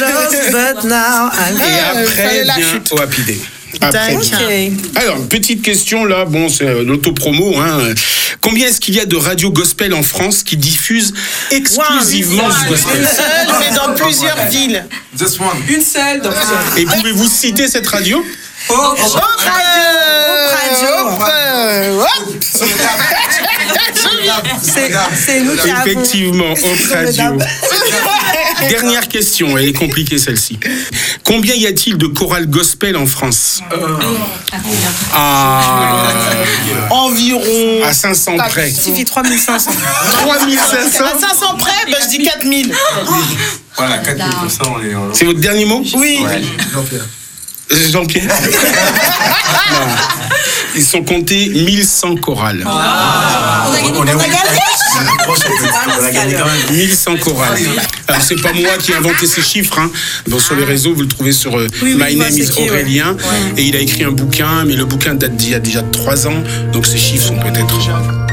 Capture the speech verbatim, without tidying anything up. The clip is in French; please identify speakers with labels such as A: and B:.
A: lost, but now I'm
B: Et après vient O A P D. Après.
A: Okay.
B: Alors, petite question là, bon, c'est l'autopromo. Hein. Combien est-ce qu'il y a de radios gospel en France qui diffusent exclusivement
A: One.
B: du gospel?
C: Une seule, mais dans plusieurs villes.
D: Just one.
A: Une seule. Donc,
B: Et pouvez-vous citer cette radio?
D: Oh,
C: Hop radio. Hop radio.
A: c'est, c'est nous qui avons.
B: Effectivement, Hop Radio. Dernière question, elle est compliquée celle-ci. Combien y a-t-il de chorales gospel en France? Ah,
C: Environ.
B: à cinq cents près.
A: Il suffit trois mille cinq cents.
B: trois mille cinq cents.
C: À cinq cents près, ben je dis quatre mille.
D: Voilà, quatre mille pour ça, on est. on-
B: C'est votre dernier mot?
C: Oui.
D: Ouais.
B: Jean-Pierre. Non. Ils sont comptés mille cent chorales.
D: On est
A: On a gagné.
D: On a gagné quand même.
B: mille cent chorales. Alors, c'est pas moi qui ai inventé ces chiffres. Hein. Donc, sur les réseaux, vous le trouvez sur euh,
A: Oui, oui,
B: My
A: je vois
B: Name
A: c'est
B: is
A: qui, ouais.
B: Aurélien. Et il a écrit un bouquin, mais le bouquin date d'il y a déjà trois ans. Donc, ces chiffres sont peut-être